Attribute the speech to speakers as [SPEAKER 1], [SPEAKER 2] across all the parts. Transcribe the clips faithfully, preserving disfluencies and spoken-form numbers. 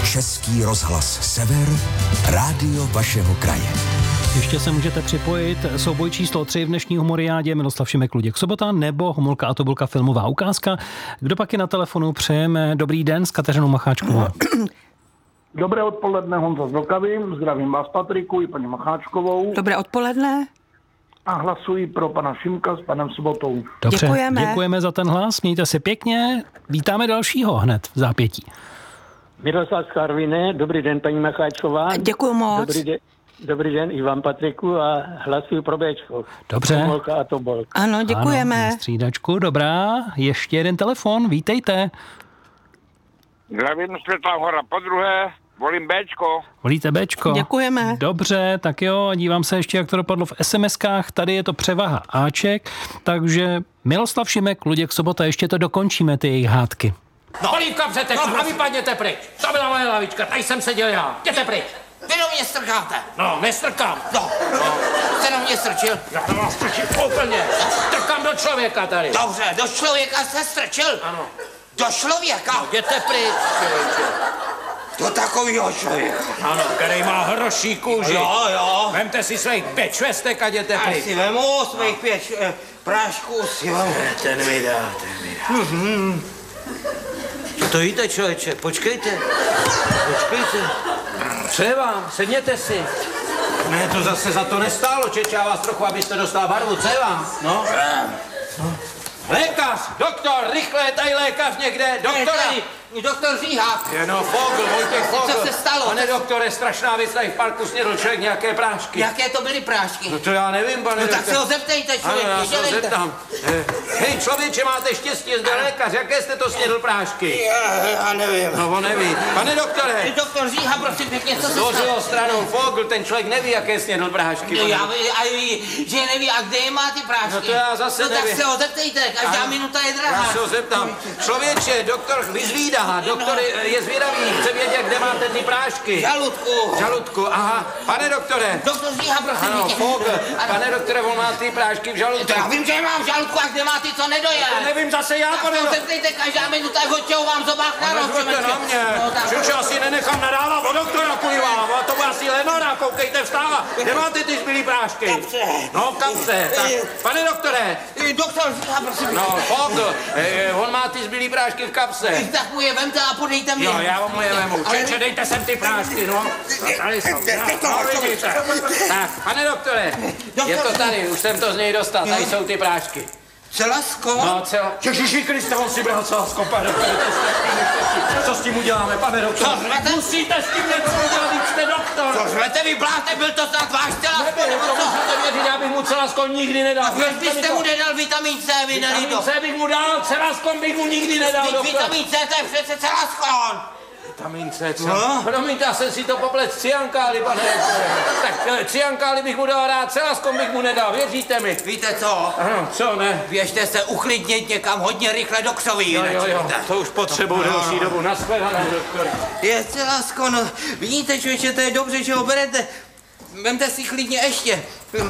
[SPEAKER 1] Český rozhlas Sever, rádio vašeho kraje.
[SPEAKER 2] Ještě se můžete připojit. Souboj číslo tři v dnešní humoriádě Miloslav Šimek, Luděk Sobota nebo Homolka a Tobolka filmová ukázka. Kdo pak je na telefonu? Přejeme dobrý den s Kateřinou Macháčkovou.
[SPEAKER 3] Dobré odpoledne, Honza z Vltavy. Zdravím vás, Patriku, i paní Macháčkovou.
[SPEAKER 4] Dobré odpoledne.
[SPEAKER 3] A hlasuji pro pana Šimka s panem Sobotou.
[SPEAKER 2] Dobře,
[SPEAKER 4] děkujeme.
[SPEAKER 2] děkujeme za ten hlas. Mějte se pěkně. Vítáme dalšího hned v zápětí.
[SPEAKER 5] Miroslav z Karviné, dobrý den, paní Macháčková.
[SPEAKER 4] Děkuju moc.
[SPEAKER 5] Dobrý den, dobrý den i vám, Patriku, a hlasuji pro Béčko.
[SPEAKER 2] Dobře.
[SPEAKER 5] Homolka a Tobolka.
[SPEAKER 4] Ano, děkujeme.
[SPEAKER 2] Ano, střídačku, dobrá. Ještě jeden telefon, vítejte.
[SPEAKER 6] Zdravím, Světlá hora. Po druhé, volím Béčko.
[SPEAKER 2] Volíte Béčko?
[SPEAKER 4] Děkujeme.
[SPEAKER 2] Dobře, tak jo, dívám se ještě, jak to dopadlo v es em eskách. Tady je to převaha Aček, takže Miloslav Šimek, Luděk Sobota, ještě to dokončíme, ty jejich hádky.
[SPEAKER 7] No, olívka přetekla, no, a vypadněte pryč. To byla moje lavička, tady jsem seděl já. Jděte pryč.
[SPEAKER 8] Vy do mě strkáte.
[SPEAKER 7] No, nestrkám.
[SPEAKER 8] No, no. Jste do mě strčil.
[SPEAKER 7] Já to vás strčím úplně. Strkám do člověka tady.
[SPEAKER 8] Dobře, do člověka jste strčil?
[SPEAKER 7] Ano.
[SPEAKER 8] Do člověka?
[SPEAKER 7] No, jděte pryč, člověče.
[SPEAKER 8] Do takovýho člověka.
[SPEAKER 7] Ano, který má hroší kůži.
[SPEAKER 8] Jo, jo.
[SPEAKER 7] Vemte si svých pět švestek a jděte
[SPEAKER 8] Já
[SPEAKER 7] pryč.
[SPEAKER 8] si vemu svých pět eh, prášků, si vemu.
[SPEAKER 7] Ten mi dá, ten mi dá.
[SPEAKER 8] Mm-hmm. Co to jíte, člověče? Počkejte. Počkejte.
[SPEAKER 7] Co je vám? Sedněte si. Ne, to zase za to nestálo, čečá vás trochu, abyste dostal barvu. Co je vám? No. no. Lékař, doktor, rychle, tady lékař někde, doktore.
[SPEAKER 8] Doktor Říhák.
[SPEAKER 7] Jenom Fogl, Vojtěch Fogl.
[SPEAKER 8] Co se stalo?
[SPEAKER 7] Pane doktore, strašná věc, tady v parku snědl člověk nějaké prášky.
[SPEAKER 8] Jaké to byly prášky?
[SPEAKER 7] No to já nevím, pane
[SPEAKER 8] No
[SPEAKER 7] doktore.
[SPEAKER 8] tak se ho zeptejte, člověk.
[SPEAKER 7] Ano, já se ho zeptám. Hej, člověče, máte štěstí, zde lékař, jaké jste to snědl prášky?
[SPEAKER 8] Já, já nevím.
[SPEAKER 7] No, on neví. Pane doktore.
[SPEAKER 8] Doktor Říhák, prosím pěkně, co se
[SPEAKER 7] Do
[SPEAKER 8] stalo?
[SPEAKER 7] druhou stranou Fogl, ten člověk neví, jaké snědl prášky.
[SPEAKER 8] No, já ví, a ví, že neví, a kde je má ty prášky?
[SPEAKER 7] No to já zase
[SPEAKER 8] no,
[SPEAKER 7] nevím.
[SPEAKER 8] tak se ho zeptejte, každá
[SPEAKER 7] Ano.
[SPEAKER 8] minuta je drahá.
[SPEAKER 7] Já se ho zeptám. Člověče, doktor vyzvídá, doktor je zvědavý, chce vědět, kde máte ty prášky.
[SPEAKER 8] Žaludku.
[SPEAKER 7] Žaludku, aha. Pane doktore.
[SPEAKER 8] Doktor Říha, prosím
[SPEAKER 7] Ano,
[SPEAKER 8] pěkně.
[SPEAKER 7] Fogl. Pane doktore, on má ty prášky v žaludku.
[SPEAKER 8] To já vím, že mám v žaludku, a kde má ty, co nedojel.
[SPEAKER 7] To nevím zase já,
[SPEAKER 8] tak
[SPEAKER 7] pane
[SPEAKER 8] se ho
[SPEAKER 7] doktore.
[SPEAKER 8] zeptejte, každá minuta je odčeho vám zobák na noc.
[SPEAKER 7] Nezvrte na mě.
[SPEAKER 8] No, tak.
[SPEAKER 7] Že asi nenechám nadávat o doktora, kvůli vám. A to bude asi Lenora, koukejte, vstává. Kde máte ty zbylý prášky?
[SPEAKER 8] Kapse.
[SPEAKER 7] No, kapse. Tak, pane doktore.
[SPEAKER 8] Doktor Říha, prosím pěkně.
[SPEAKER 7] No, Fogl, eh, on má ty zbylý prášky v kapse.
[SPEAKER 8] Tak mu je vemte a podejte mi.
[SPEAKER 7] Jo, já vám je vemu.
[SPEAKER 8] Ale-
[SPEAKER 7] Čeče, dejte sem ty prášky, no. No, tady jsou. No, vidíte. Tak, pane doktore, je to tady, už jsem to z něj dostal, tady jsou ty prášky.
[SPEAKER 8] Celasko?
[SPEAKER 7] No, celá. Ježiši Kriste, on si bral celasko, pane doktore, to je strašný neštěstí. Co s tím uděláme, pane doktore?
[SPEAKER 8] Co řvete?
[SPEAKER 7] Musíte s tím něco udělat, když jste doktor.
[SPEAKER 8] Co řvete, vy bláte, byl to snad váš celasko,
[SPEAKER 7] Nebyl,
[SPEAKER 8] nebo
[SPEAKER 7] to
[SPEAKER 8] co?
[SPEAKER 7] musíte věřit, já bych mu celasko nikdy nedal.
[SPEAKER 8] A proč byste mu nedal vitamin C, vy
[SPEAKER 7] Vitamin
[SPEAKER 8] nelido?
[SPEAKER 7] C bych mu dal, celasko bych mu nikdy nedal,
[SPEAKER 8] Vždyť
[SPEAKER 7] doktor.
[SPEAKER 8] vitamin C, to je přece celaskon.
[SPEAKER 7] Vitamin C, co?
[SPEAKER 8] No.
[SPEAKER 7] Promiňte, já jsem si to poplet s ciankály, pane doktore. Tak eh, ciankály bych mu dal rád, celaskom bych mu nedal, věříte mi?
[SPEAKER 8] Víte co?
[SPEAKER 7] Ano, co ne?
[SPEAKER 8] Běžte se uklidnit někam hodně rychle do křoví.
[SPEAKER 7] Jo, jo, jo, to už potřebuju delší dobu. Nashledanou, doktore.
[SPEAKER 8] Je celasko, no. Vidíte, člověče, to je dobře, že ho berete. Vemte si klidně ještě.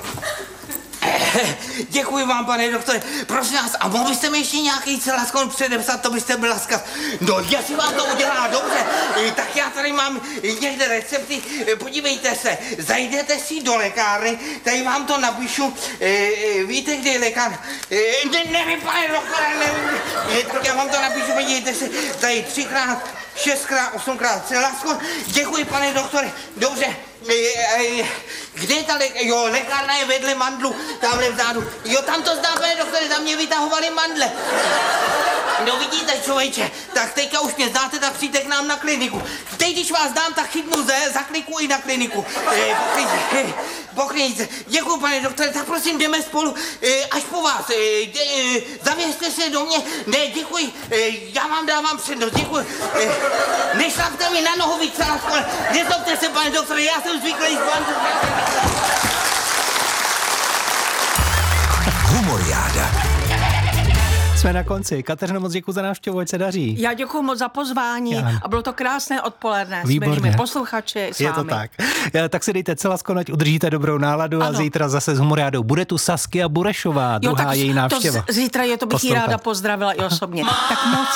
[SPEAKER 8] Děkuji vám, pane doktore. Prosím vás, a mohl byste mi ještě nějaký celaskon předepsat, to byste byl laskav. No, jestli vám to udělá dobře, tak já tady mám někde recepty. Podívejte se, zajdete si do lékárny, tady vám to napíšu. Víte, kde je lékárna? Ne, nevím, pane doktore, nevím. Tak já vám to napíšu, podívejte se, tady třikrát, šestkrát, osmkrát celaskon. Děkuji, pane doktore, dobře. Kde je ta lékárna? Jo, lékárna je vedle mandlu, tamhle vzadu. Jo, tam to znám, pane doktore, tam mě vytahovali mandle. No vidíte, člověče, tak teďka už mě znáte, tak přijďte k nám na kliniku. Teď, když vás dám, tak chytnu ze, zakliku i na kliniku. E, pokryjte, pokryjte. Děkuji, pane doktore, tak prosím, jdeme spolu e, až po vás. E, de, e, zavěřte se do mě. Ne, děkuji, e, já vám dávám přednost, děkuji. E, nešlapte mi na nohu víc, ale nezlobte se, pane doktore, já jsem zvyklý z bandu.
[SPEAKER 1] Humoriáda.
[SPEAKER 2] Jsme na konci. Kateřino, moc děkuji za návštěvu, ať se daří.
[SPEAKER 4] Já děkuji moc za pozvání
[SPEAKER 2] Já.
[SPEAKER 4] a bylo to krásné odpoledne.
[SPEAKER 2] Výborně.
[SPEAKER 4] S milými posluchači, s
[SPEAKER 2] Je
[SPEAKER 4] vámi.
[SPEAKER 2] to tak. Tak si dejte celaskon, ať udržíte dobrou náladu
[SPEAKER 4] Ano.
[SPEAKER 2] a zítra zase s humoriádou. Bude tu Saskia Burešová,
[SPEAKER 4] Jo,
[SPEAKER 2] druhá
[SPEAKER 4] tak
[SPEAKER 2] její návštěva.
[SPEAKER 4] To z- zítra je, to bych jí
[SPEAKER 2] Poslouchat.
[SPEAKER 4] ráda pozdravila i osobně. Tak moc